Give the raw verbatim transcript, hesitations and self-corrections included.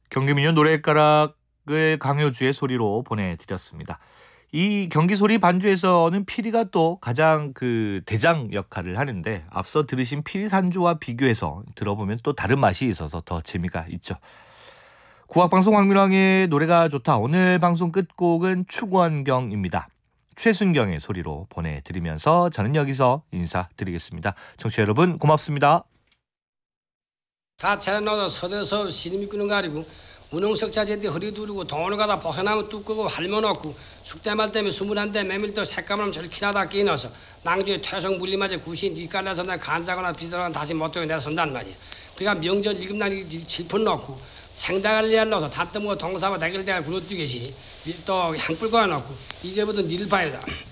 경기민요 노랫가락을 강효주의 소리로 보내드렸습니다. 이 경기소리 반주에서는 피리가 또 가장 그 대장 역할을 하는데 앞서 들으신 피리산주와 비교해서 들어보면 또 다른 맛이 있어서 더 재미가 있죠. 국악방송 황민왕의 노래가 좋다. 오늘 방송 끝곡은 추권경입니다. 최순경의 소리로 보내드리면서 저는 여기서 인사드리겠습니다. 청취자 여러분 고맙습니다. 다 차려놓아서 서대서 시름이 끄는 거 아니고 운홍석자 제때 허리 두르고 동원을 가다 버섯나무 뚝 끄고 할머놓고 숙대말 때문에 스물한대 메밀도 색감을 저렇게 나다 끼워서 낭주에 퇴성 물리맞아 구신 뒷갈라서 나 간자거나 비서거나 다시 못되게 내선단 말이야. 그러니까 명절 일급날 칠푼 넣고 생다갈리알 넣어서 다뜸고 동사와 대결대가 굴러뛰기시 또 향불 꺼놓고 이제부터 니를 봐야다.